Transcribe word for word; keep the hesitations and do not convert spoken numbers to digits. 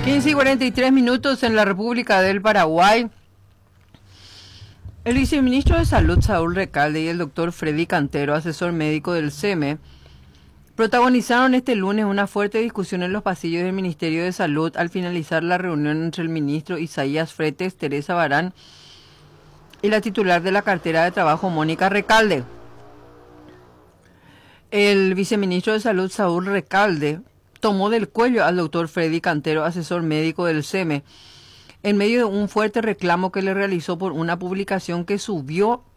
quince y cuarenta y tres minutos en la República del Paraguay. El viceministro de Salud, Saúl Recalde, y el doctor Freddy Cantero, asesor médico del C E M E, protagonizaron este lunes una fuerte discusión en los pasillos del Ministerio de Salud al finalizar la reunión entre el ministro Isaías Fretes, Teresa Barán y la titular de la cartera de trabajo, Mónica Recalde. El viceministro de Salud, Saúl Recalde, tomó del cuello al doctor Freddy Cantero, asesor médico del C E M E, en medio de un fuerte reclamo que le realizó por una publicación que subió